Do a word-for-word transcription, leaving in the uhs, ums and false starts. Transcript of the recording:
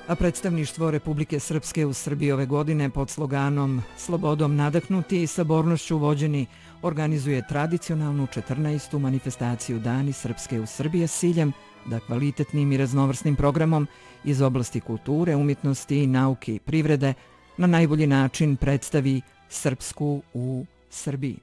A predstavništvo Republike Srpske u Srbiji ove godine pod sloganom Slobodom nadahnuti i sabornošću vođeni organizuje tradicionalnu četrnaestu manifestaciju Dani Srpske u Srbiji s ciljem da kvalitetnim i raznovrsnim programom iz oblasti kulture, umjetnosti, nauke i privrede na najbolji način predstavi Srpsku u Srbiji.